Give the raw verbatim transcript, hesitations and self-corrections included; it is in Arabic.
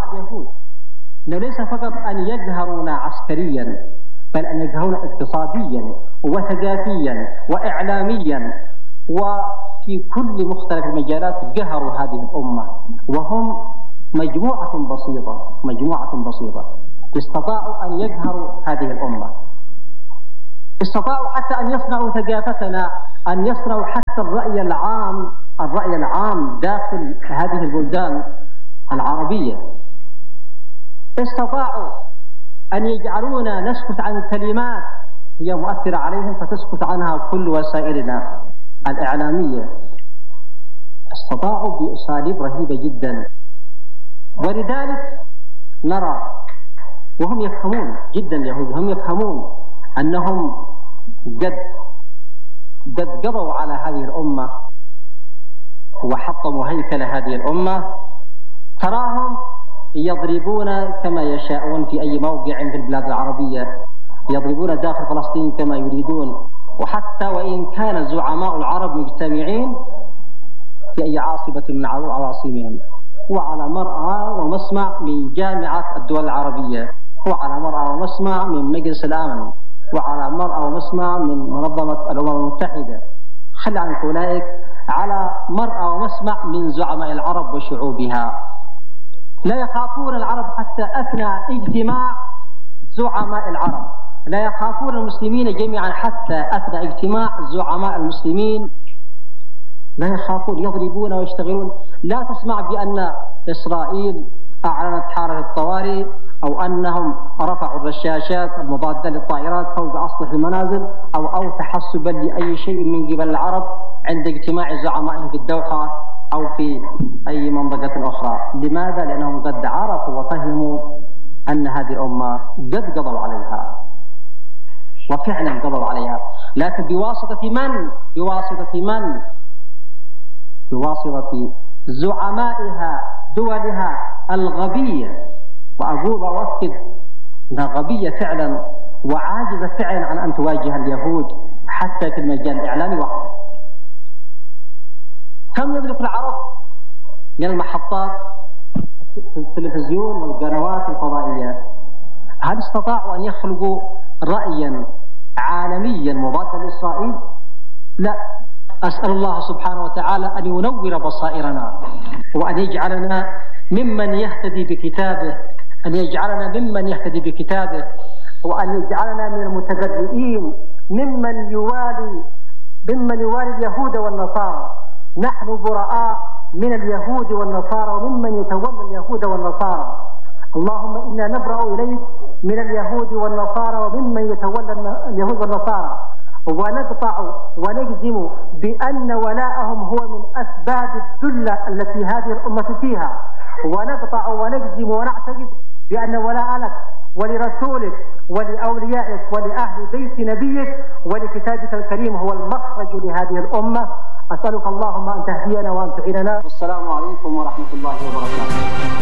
اليهود أنه ليس فقط أن يقهرونا عسكريا، بل أن يقهرونا اقتصاديا وثقافيا وإعلاميا وفي كل مختلف المجالات. قهروا هذه الأمة وهم مجموعة بسيطة مجموعة بسيطة استطاعوا أن يقهروا هذه الأمة، استطاعوا حتى أن يصنعوا ثقافتنا، أن يصنعوا حتى الرأي العام الرأي العام داخل هذه البلدان العربية. استطاعوا أن يجعلونا نسكت عن الكلمات هي مؤثرة عليهم فتسكت عنها كل وسائلنا الإعلامية. استطاعوا بأساليب رهيبة جدا، ولذلك نرى وهم يفهمون جدا اليهود، هم يفهمون أنهم قد قد قضوا على هذه الأمة وحطموا هيكل هذه الأمة. تراهم يضربون كما يشاءون في أي موقع في البلاد العربية، يضربون داخل فلسطين كما يريدون، وحتى وإن كان زعماء العرب مجتمعين في أي عاصمة من عواصمهم، وعلى مرأى ومسمع من جامعة الدول العربية، وعلى مرأى ومسمع من مجلس الأمن، وعلى مرأى ومسمع من منظمة الأمم المتحدة، خلى عن أولئك على مرأى ومسمع من زعماء العرب وشعوبها. لا يخافون العرب حتى أثناء اجتماع زعماء العرب، لا يخافون المسلمين جميعا حتى أثناء اجتماع زعماء المسلمين، لا يخافون، يضربون ويشتغلون. لا تسمع بأن إسرائيل أعلنت حالة الطوارئ أو أنهم رفعوا الرشاشات المضادة للطائرات فوق أسطح المنازل أو أو تحسبا لأي شيء من قبل العرب عند اجتماع زعمائهم في الدوحة أو في أي منطقة أخرى. لماذا؟ لأنهم قد عرفوا وفهموا أن هذه الأمة قد قضوا عليها، وفعلا قضوا عليها، لكن بواسطة من؟ بواسطة من؟ بواسطة زعمائها دولها الغبية. وأقول وأؤكد أنها غبية فعلا وعاجزة فعلا عن أن تواجه اليهود حتى في المجال الإعلامي وحده. كم يملك العرب من المحطات في التلفزيون والقنوات الفضائية؟ هل استطاعوا أن يخلقوا رأيا عالميا مضادا لإسرائيل؟ لا. أسأل الله سبحانه وتعالى أن ينور بصائرنا وأن يجعلنا ممن يهتدي بكتابه، أن يجعلنا ممن يهتدي بكتابه وأن يجعلنا من المتبرئين ممن يوالي ممن يوالي اليهود والنصارى. نحن براء من اليهود والنصارى وممن يتولى اليهود والنصارى. اللهم إنا نبرأ إليك من اليهود والنصارى وممن يتولى اليهود والنصارى، ونقطع ونجزم بأن ولاءهم هو من أسباب الذلة التي هذه الأمة فيها، ونقطع ونجزم ونعتقد بأن ولاء لك ولرسولك ولأوليائك ولأهل بيت نبيك ولكتابك الكريم هو المخرج لهذه الأمة. أسألك اللهم أن تهدينا وأن تعيننا. والسلام عليكم ورحمة الله وبركاته.